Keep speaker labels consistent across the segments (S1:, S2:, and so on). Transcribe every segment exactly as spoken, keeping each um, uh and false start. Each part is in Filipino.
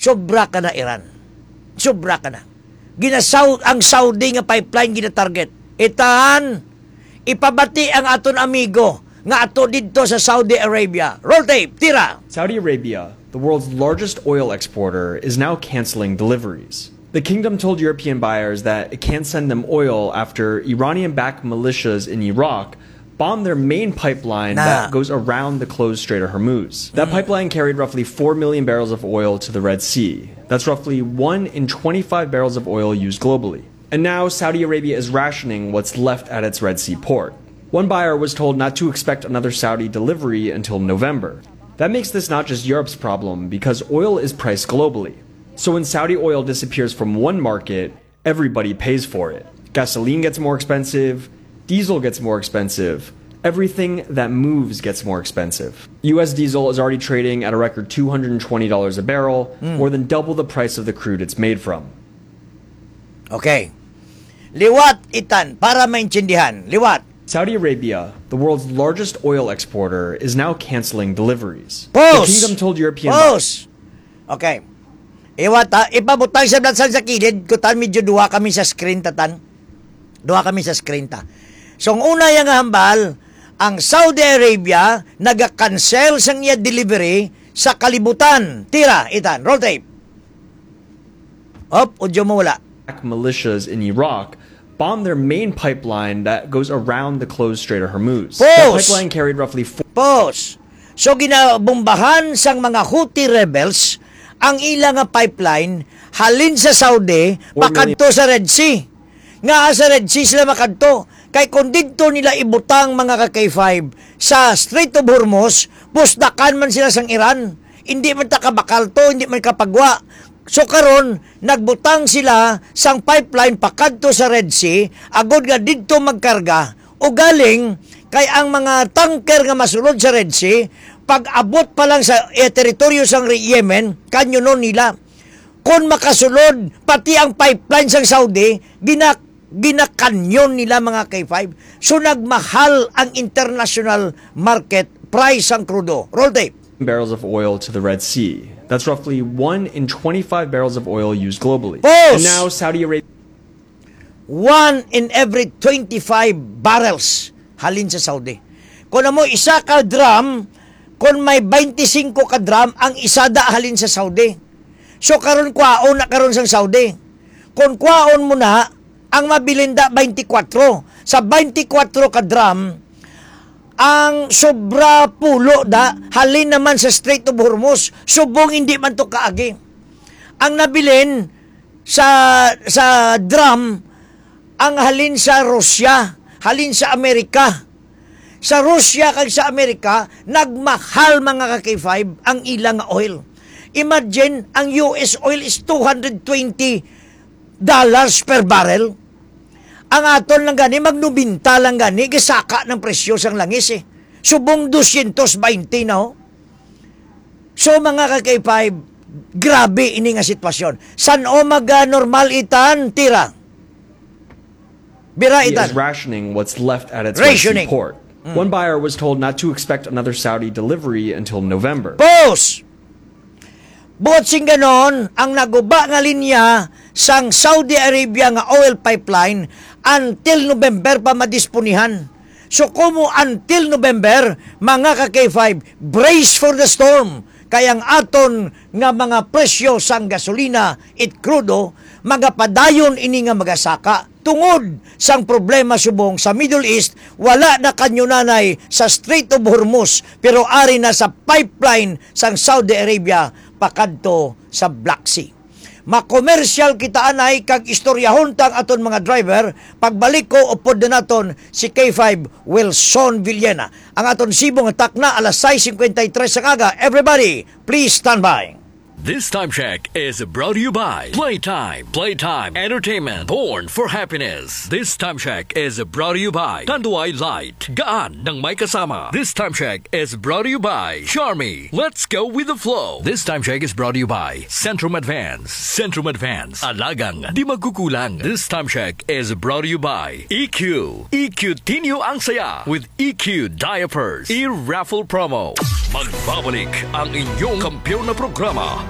S1: sobra ka na Iran. Sobra ka na. Ginasaw ang Saudi nga pipeline gina-target. Itahan, ipabati ang aton amigo nga ato dito sa Saudi Arabia. Roll tape, tira.
S2: Saudi Arabia, the world's largest oil exporter, is now canceling deliveries. The kingdom told European buyers that it can't send them oil after Iranian-backed militias in Iraq bombed their main pipeline
S1: nah.
S2: that goes around the closed Strait of Hormuz. That mm. pipeline carried roughly four million barrels of oil to the Red Sea. That's roughly one in twenty-five barrels of oil used globally. And now Saudi Arabia is rationing what's left at its Red Sea port. One buyer was told not to expect another Saudi delivery until November. That makes this not just Europe's problem because oil is priced globally. So when Saudi oil disappears from one market, everybody pays for it. Gasoline gets more expensive, diesel gets more expensive, everything that moves gets more expensive. U S diesel is already trading at a record two hundred twenty dollars a barrel, mm. more than double the price of the crude it's made from.
S1: Okay. Liwat itan, para maintindihan. Liwat.
S2: Saudi Arabia, the world's largest oil exporter, is now canceling deliveries.
S1: Pause!
S2: The kingdom told European...
S1: Pause! Okay. Iwat ha, ipabutang sa blansan sa kilid, kutan medyo duha kami sa screen tatan. Duha kami sa screen ta. So, ang una yung hambal, ang Saudi Arabia naga-cancel sang iya delivery sa kalibutan. Tira, itan, roll tape. Op, udyo mo wala.
S2: Militias in Iraq bombed their main pipeline that goes around the closed Strait of Hormuz.
S1: Pause.
S2: The pipeline carried roughly four...
S1: Pause. So, ginabombahan sang mga Houthi rebels ang ilang pipeline halin sa Saudi pakadto sa Red Sea. Nga sa Red Sea sila makadto. Kay kung dito nila ibutang mga ka-K five sa Strait of Hormuz, pusdakan man sila sang Iran. Hindi man takabakal to, hindi man kapagwa. So karon nagbutang sila sang pipeline pakadto sa Red Sea, agod nga didto magkarga o galing kay ang mga tanker nga masulod sa Red Sea, pag abot pa lang sa eh, teritoryo sang Yemen, kanyonon nila. Kung makasulod pati ang pipeline sang Saudi, ginak ginakanyon nila mga K five. So nagmahal ang international market price ang crudo. Roll tape.
S2: Barrels of oil to the Red Sea. That's roughly one in twenty-five barrels of oil used globally.
S1: Pause.
S2: And now Saudi Arabia...
S1: One in every twenty-five barrels halin sa Saudi. Kung mo isa ka drum, kung may twenty-five ka drum, ang isada halin sa Saudi. So karon kwaon na karon sang Saudi. Kung kwaon mo na, ang mabilinda twenty-four. Sa twenty-four ka drum, ang sobra pulo da halin naman sa Strait of Hormuz. Subong hindi man to kaagi. Ang nabilin sa sa drum ang halin sa Russia, halin sa Amerika. Sa Russia kag sa Amerika nagmahal mga ka-K five ang ilang oil. Imagine ang U S oil is two hundred twenty dollars per barrel. Ang aton lang gani, magnubinta lang gani, gisaka ng presyo sang langis eh. Subong two twenty na ho. So mga ka-K five, grabe ini nga sitwasyon. San o maga normal itan, tira. Bira itan.
S2: Is rationing what's left at its Red Sea port. Mm. One buyer was told not to expect another Saudi delivery until November.
S1: Pause! Buot sing ganon, ang naguba nga linya sang Saudi Arabia nga oil pipeline until November pa madisponihan. So kumo until November, mga ka-K five, brace for the storm. Kaya ang aton nga mga presyo sang gasolina it crudo, magapadayon ini nga magasaka. Tungod sang problema subong sa Middle East, wala na kanyunanay sa Strait of Hormuz, pero ari na sa pipeline sang Saudi Arabia pakadto sa Black Sea. Makomersyal kita anay kag istoryahon tang aton mga driver. Pagbalik ko upod na naton si K five Wilson Villena. Ang aton sibong takna alas six fifty-three sa kaga. Everybody, please stand by.
S3: This time check is brought to you by Playtime. Playtime Entertainment, born for happiness. This time check is brought to you by Tanduay Light, gaan ng may kasama. This time check is brought to you by Charmy. Let's go with the flow. This time check is brought to you by Centrum Advance. Centrum Advance, alagang di magkukulang. This time check is brought to you by E Q. E Q Tinyo ang saya with E Q Diapers. E-raffle promo. Magbabalik ang inyong kampiyon na programa,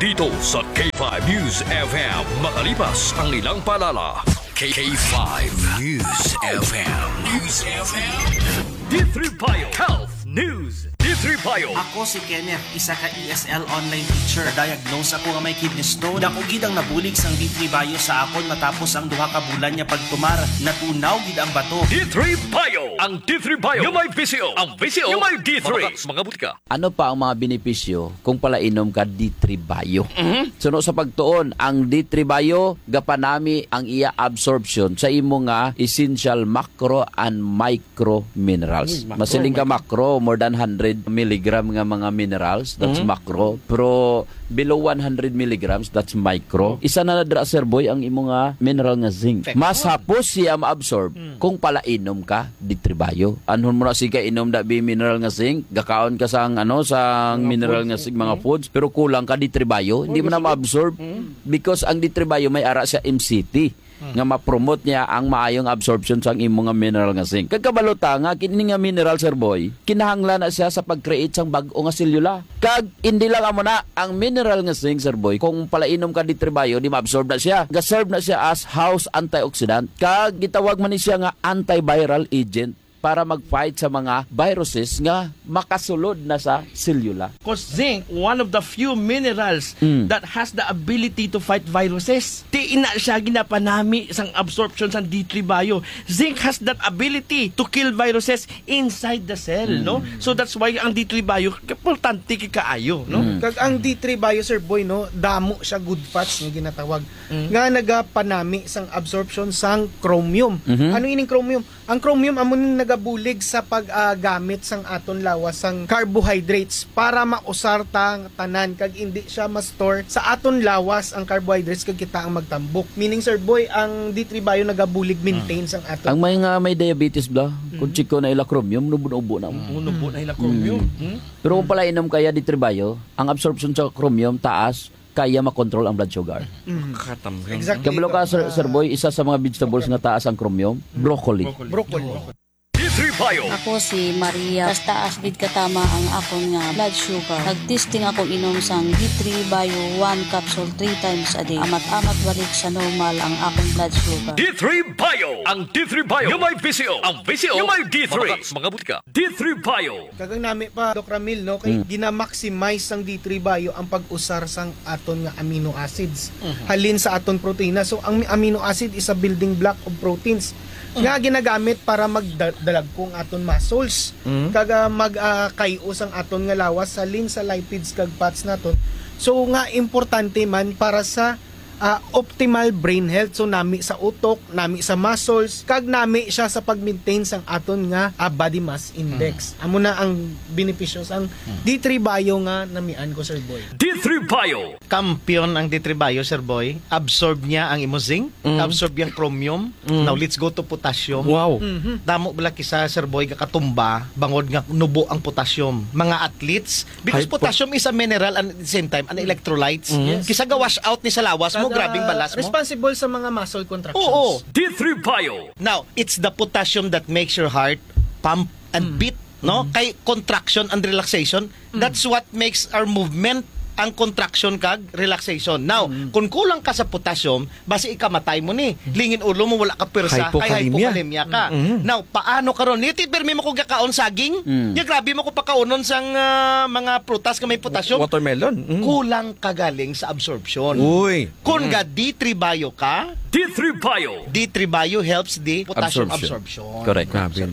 S3: dito sa K five News F M. Makalipas ang ilang paalala. K five News F M. News F M. D three Bio Health News. D three Bio.
S4: Ako si Kenneth, isa ka E S L online teacher. Diagnose ako nga may kidney stone. Dako gid ang nabulig sang D three Bio sa akon matapos ang duha ka bulan niya pagtumar. Natunaw gid ang bato.
S3: D three Bio. Ang D three Bio. Yung may P C O. Ang P C O. Yung may D three. Mga butika.
S5: Ano pa ang mga benepisyo kung palainom ka D three Bio? Mm-hmm. Suno sa pagtuon, ang D three Bio gapanami ang iya absorption sa imo nga essential macro and micro minerals. Mm, Masiling ka macro, more than one hundred milligram nga mga minerals, that's mm-hmm. macro. Pero below one hundred milligrams, that's micro. Isa na nadra, Sir Boy, ang imo nga mineral nga zinc. Mas hapos siya ma-absorb mm. kung palainom ka D three Bio. Anhon mo na siya inom da bi mineral nga zinc, gakaon ka sang ano sang mineral nga zinc mga foods, pero kulang ka D three Bio, hindi mo na ma-absorb because ang D three Bio may ara sa M C T nga ma-promote niya ang maayong absorption sa imo nga mineral nga zinc. Kagkabalota nga kini nga mineral, Sir Boy, kinahanglan na siya sa pag-create sang bag-o nga selula. Kag hindi lang amo na ang mineral nga zinc, Sir Boy, kung palainom ka D three Bio, di ma-absorb na siya. Ga-serve na siya as house antioxidant. Kag gitawag man ni siya nga antiviral agent para mag-fight sa mga viruses nga makasulod na sa selula.
S6: Because zinc, one of the few minerals mm. that has the ability to fight viruses. Di ina siya ginapanami sang absorption sa D three Bio. Zinc has that ability to kill viruses inside the cell, mm. no? So that's why ang D three Bio importante kay kaayo, no?
S7: Mm. Kag ang D three Bio, Sir Boy, no, damo siya good fats nga ginatawag. Mm. Nga nagapanami sang absorption sang chromium. Mm-hmm. Ano ining chromium? Ang chromium amo ning nagabulig sa paggamit uh, sang aton lawas sang carbohydrates para mausar tang tanan kag hindi siya ma-store sa aton lawas ang carbohydrates kag kita ang magtambok. Meaning, Sir Boy, ang D three Bio nagabulig maintain sang aton.
S5: Ang may nga may diabetes bla, mm-hmm. kung chiko na ila chromium, nubo-ubo na.
S6: Mm-hmm. Nubo na ila chromium. Mm-hmm.
S5: Pero kung pala inom kaya D three Bio, ang absorption sa chromium taas, kaya makontrol ang blood sugar.
S6: Mm. Katamgang.
S7: Exactly.
S5: Kabalo ka, Sir, Sir Boy, isa sa mga vegetables nga taas ang chromium, broccoli.
S7: Broccoli. broccoli.
S3: D three Bio.
S8: Ako si Maria. Tas taas gid katama ang akon nga blood sugar. Nagtesting ako inom sang D three Bio one capsule three times a day. Amat-amat balik sa normal ang akong blood sugar.
S3: D three Bio. Ang D three Bio. Yung may P C O. Ang P C O. Yung may D three. Mga butika. D three Bio.
S7: Kagang nami pa, Doc Ramil, no, kay mm. gina-maximize sang D three Bio ang pag-usar sang aton nga amino acids. Mm-hmm. Halin sa aton proteina. So ang amino acid is a building block of proteins nga ginagamit para magdalag kong aton muscles. Mm-hmm. Kaga mag-kayos uh, ang aton nga lawas sa lin sa lipids kag fats naton. So nga importante man para sa uh, optimal brain health. So nami sa utok, nami sa muscles, kag nami siya sa pag-maintain sang aton nga uh, body mass index. Mm. Amo na ang benepisyo sang mm. D three Bio nga namian ko, Sir Boy.
S3: D three Bio.
S9: Kampiyon ang D three Bio, Sir Boy. Absorb niya ang imo zinc, mm. absorb yung chromium. Mm. Now let's go to potassium.
S6: Wow.
S9: Mm-hmm. Damo bala kisa, Sir Boy, kakatumba bangod nga nubo ang potassium. Mga athletes, because High potassium po- is a mineral and at the same time an electrolytes. Mm. Yes. Kisa ga wash out ni sa lawas mo, grabing balas mo.
S7: Responsible sa mga muscle contractions.
S9: Oo.
S3: D three Bio.
S9: Now, it's the potassium that makes your heart pump and mm. beat, no? Mm. Kay contraction and relaxation, mm. that's what makes our movement ang contraction kag relaxation. Now, mm. kung kulang ka sa potassium, basi ikamatay mo ni. Lingin ulo mo, wala ka persa, kay hypokalemia ka. Mm-hmm. Now, paano karon? Niti permi mo ko gakaon saging? Mm. Ya grabe mo ko pakaunon sang uh, mga prutas nga may potassium.
S6: Watermelon. Mm.
S9: Kulang kagaling sa absorption.
S6: Uy.
S9: Kung mm. ga D three Bio ka,
S3: D three Bio.
S9: D three Bio helps the potassium
S5: Absorption.
S9: absorption.
S5: Correct.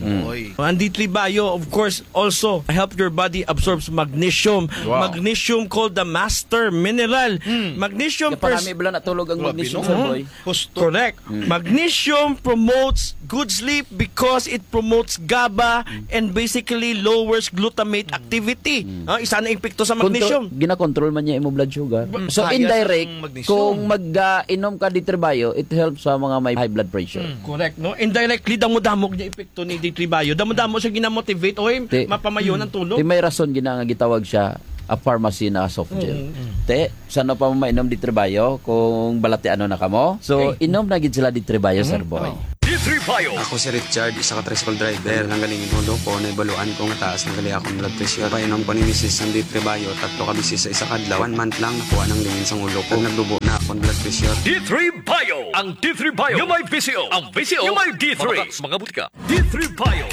S6: Mm. Ang D three Bio, of course, also help your body absorbs magnesium. Wow. Magnesium called the master mineral. Mm. Magnesium
S5: pers- Parami bala natulog ang magnesium, Sir Boy.
S6: Correct. Mm. Magnesium promotes good sleep because it promotes GABA mm. and basically lowers glutamate mm. activity. Mm. Uh, isa na epekto sa magnesium.
S5: Kontrol, gina-control man niya imo blood sugar. Mm. So indirect, kung mag-inom uh, ka D three Bio, it helps sa mga may high blood pressure.
S6: Mm. Correct, no? Indirectly, damo-damo niya epekto ni D three Bio. Damo-damo siya gina-motivate. Oy, mapamayo ng tulog.
S5: Di may rason gina nga gitawag siya a pharmacy na soft gel. Mm-hmm. Te, sana pa mo mainom D three Bio kung balati ano na kamo. So, okay. Inom na gid sila D three Bio, mm-hmm. Sir Boy.
S3: D three Bio.
S10: Ako si Richard, isa ka tricycle driver. Ang galingin ulo ko, naibaluan ko nga taas ng gali akong blood pressure. Painom ko ni Missus ng D three Bio, tatlo ka bisis sa isa kadlaw. One month lang nakuha ng lingin sa ulo ko. Nagdubo na akong blood pressure.
S3: D three Bio. Ang D three Bio. Yung may P C O. Ang P C O. Yung may D three. Mga butika. D three Bio.